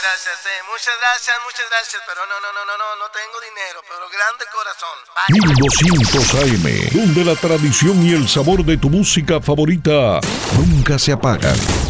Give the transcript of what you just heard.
Muchas gracias, pero no tengo dinero, pero grande corazón. Vaya. 1200 AM, donde la tradición y el sabor de tu música favorita nunca se apagan.